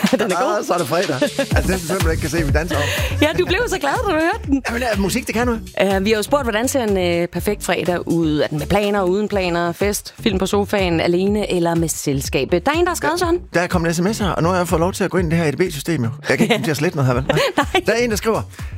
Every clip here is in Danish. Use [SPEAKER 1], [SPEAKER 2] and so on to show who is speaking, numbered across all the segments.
[SPEAKER 1] Den er god.
[SPEAKER 2] Så er det fredag. Altså, den simpelthen ikke kan se, vi danser om.
[SPEAKER 1] Ja, du blev så glad, da du hørte den.
[SPEAKER 2] Jamen, musik, det kan noget.
[SPEAKER 1] Vi har jo spurgt, hvordan ser en perfekt fredag ud? Er den med planer, uden planer, fest, film på sofaen, alene eller med selskab? Der er en, der har skrevet sådan.
[SPEAKER 2] Der er kommet en sms her, og nu har jeg fået lov til at gå ind i det her EDB-system. Jo. Jeg kan ikke komme til at slette noget her, vel?
[SPEAKER 1] Nej.
[SPEAKER 2] Der er en, der skriver,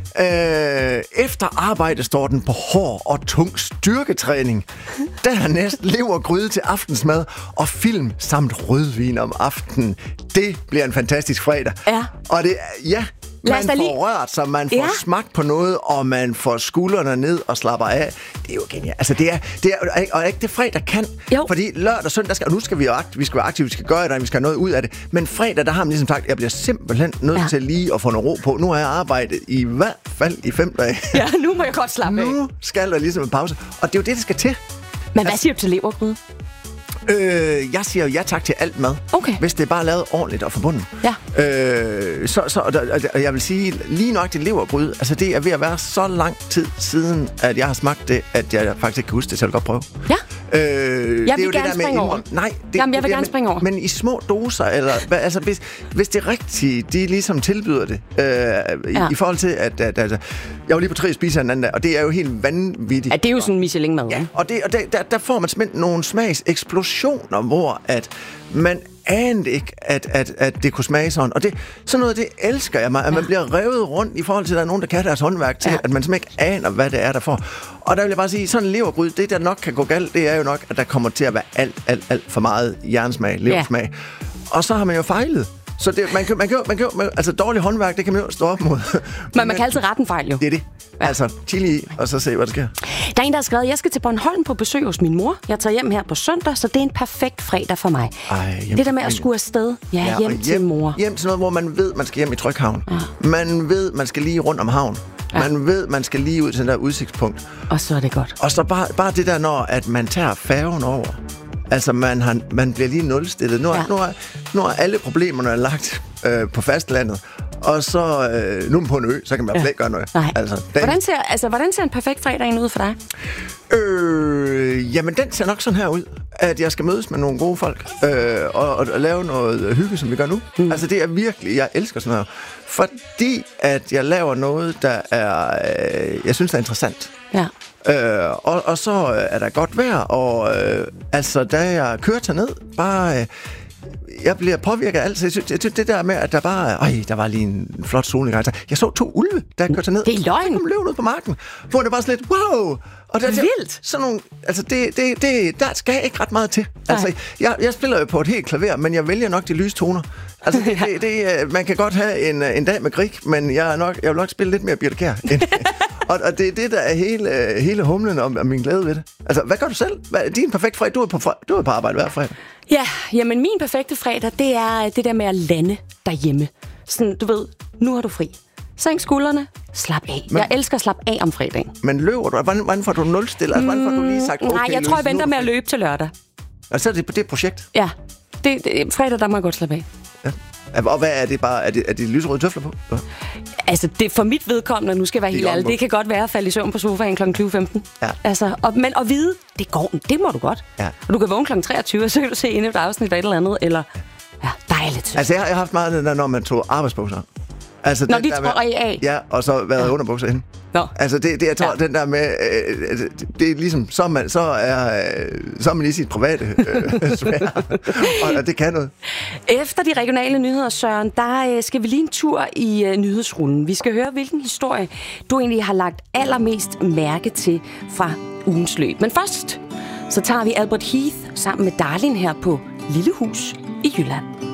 [SPEAKER 2] efter arbejde står den på hård og tung styrketræning. Dernæst levergryde til aftensmad og film samt rødvin om aftenen. Det bliver en fantastisk fredag.
[SPEAKER 1] Ja.
[SPEAKER 2] Og det ja, man
[SPEAKER 1] lige...
[SPEAKER 2] får rørt sig, man får smagt på noget, og man får skuldrene ned og slapper af. Det er jo genialt. Altså, det er og ikke det fredag kan.
[SPEAKER 1] Jo.
[SPEAKER 2] Fordi lørdag og søndag, nu skal vi være aktive, vi skal gøre det, vi skal have noget ud af det. Men fredag, der har man ligesom sagt, jeg bliver simpelthen nødt til lige at få noget ro på. Nu har jeg arbejdet i hvert fald i 5 dage.
[SPEAKER 1] Ja, nu må jeg godt slappe af.
[SPEAKER 2] Nu skal der ligesom en pause. Og det er jo det skal til.
[SPEAKER 1] Men hvad siger du til levergryde?
[SPEAKER 2] Jeg siger jo ja tak til alt mad.
[SPEAKER 1] Okay.
[SPEAKER 2] Hvis det er bare lavet ordentligt og forbundet.
[SPEAKER 1] Ja.
[SPEAKER 2] Og jeg vil sige, lige nok til levergryde, altså det er ved at være så lang tid siden, at jeg har smagt det, at jeg faktisk ikke kan huske det, så jeg vil godt prøve.
[SPEAKER 1] Ja.
[SPEAKER 2] Jeg vil gerne springe over. Nej,
[SPEAKER 1] jeg vil gerne springe over.
[SPEAKER 2] Men i små doser, eller altså hvis det er rigtigt, de ligesom tilbyder det, i forhold til, at jeg var lige på 3 spiser den anden dag, og det er jo helt vanvittigt.
[SPEAKER 1] Ja, det er jo sådan en Michelin-mad.
[SPEAKER 2] Ja, og der får man simpelthen nogle smagseksplosioner, hvor at man anede ikke, at det kunne smage sådan. Og sådan noget, det elsker jeg mig, at man bliver revet rundt i forhold til, at der er nogen, der kan deres håndværk til, at man simpelthen ikke aner, hvad det er, der får. Og der vil jeg bare sige, sådan en levergryde, det der nok kan gå galt, det er jo nok, at der kommer til at være alt for meget jernsmag, leversmag. Og så har man jo fejlet. Så det, man kan altså dårlig håndværk, det kan man jo stå op mod.
[SPEAKER 1] Men man kan altid rette en fejl, jo.
[SPEAKER 2] Det er det. Ja. Altså, chili i, og så se, hvad der sker.
[SPEAKER 1] Der er en, der har skrevet, jeg skal til Bornholm på besøg hos min mor. Jeg tager hjem her på søndag, så det er en perfekt fredag for mig. Det der med at skulle afsted. Ja, hjem til mor.
[SPEAKER 2] Hjem til noget, hvor man ved, man skal hjem i Tryghavn. Ja. Man ved, man skal lige rundt om havn. Ja. Man ved, man skal lige ud til den der udsigtspunkt.
[SPEAKER 1] Og så er det godt.
[SPEAKER 2] Og så bare det der, når at man tager færgen over. Altså, man bliver lige nulstillet. Nu er alle problemerne lagt på fastlandet. Og så nu er man på en ø, så kan man slet ikke gøre noget.
[SPEAKER 1] Hvordan ser en perfekt fredag ud for dig?
[SPEAKER 2] Jamen, den ser nok sådan her ud, at jeg skal mødes med nogle gode folk og lave noget hygge, som vi gør nu. Altså, det er virkelig, jeg elsker sådan noget. Fordi at jeg laver noget, der er, jeg synes, er interessant. Ja. Og så er der godt vejr, og altså, da jeg kører ned, bare... jeg bliver påvirket af alt. Jeg synes, det der med, at der bare... der var lige en flot solnedgang. Jeg så 2 ulve, der kørte ned.
[SPEAKER 1] Det er løgn.
[SPEAKER 2] Så kom løven ud på marken, hvor det var sådan lidt, wow! Og
[SPEAKER 1] det er vildt.
[SPEAKER 2] Sådan nogle... Altså, der skal ikke ret meget til. Altså, jeg spiller jo på et helt klaver, men jeg vælger nok de lyse toner. Altså, man kan godt have en dag med Grieg, men jeg vil nok spille lidt mere Birthe Kjær. Og det er det, der er hele humlen om min glæde ved det. Altså, hvad gør du selv? Din perfekte fredag? Du er på arbejde hver fredag.
[SPEAKER 1] Ja, jamen min perfekte fredag, det er det der med at lande derhjemme. Sådan, du ved, nu har du fri. Sænk skuldrene, slap af. Jeg elsker at slappe af om fredagen.
[SPEAKER 2] Men løber du? Hvordan får du nulstillet? Hvordan får du lige sagt, okay,
[SPEAKER 1] nej, jeg tror, jeg venter med at løbe til lørdag.
[SPEAKER 2] Og så er det på det projekt?
[SPEAKER 1] Ja. Fredag, der må jeg godt slappe af.
[SPEAKER 2] Ja. Og hvad er det bare? Er det lyserøde tøfler på? Ja.
[SPEAKER 1] Altså, det for mit vedkommende, nu skal jeg være helt ærlig, det kan godt være at falde i søvn på sofaen kl. 20.15. Ja. Altså, men at vide, det må du godt. Ja. Og du kan vågne kl. 23, og så kan du se endnu et afsnit af et eller andet, eller... Ja, dejligt.
[SPEAKER 2] Altså, jeg har haft meget af det der, når man tog arbejdsbukser. Altså,
[SPEAKER 1] når de tror af.
[SPEAKER 2] Ja, og så været underbukser inde. Nå. Altså, jeg tror, den der med... det er ligesom, så er man i sit private sfære. Og det kan noget.
[SPEAKER 1] Efter de regionale nyheder, Søren, der skal vi lige en tur i nyhedsrullen. Vi skal høre, hvilken historie du egentlig har lagt allermest mærke til fra ugens løb. Men først, så tager vi Albert Heath sammen med Darlin her på Lille Hus i Jylland.